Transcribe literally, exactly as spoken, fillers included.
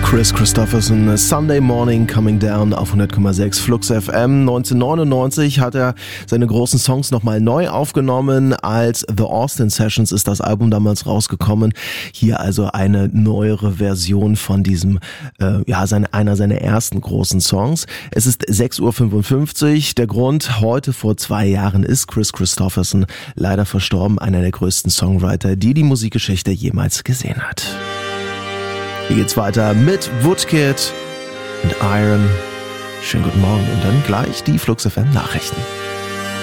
Kris Kristofferson, Sunday Morning Coming Down auf hundert Komma sechs Flux F M. neunzehnhundertneunundneunzig hat er seine großen Songs nochmal neu aufgenommen. Als The Austin Sessions ist das Album damals rausgekommen. Hier also eine neuere Version von diesem, äh, ja, seine, einer seiner ersten großen Songs. Es ist sechs Uhr fünfundfünfzig. Der Grund: heute vor zwei Jahren ist Kris Kristofferson leider verstorben. Einer der größten Songwriter, die die Musikgeschichte jemals gesehen hat. Hier geht's weiter mit Woodkid und Iron. Schönen guten Morgen und dann gleich die Flux F M Nachrichten.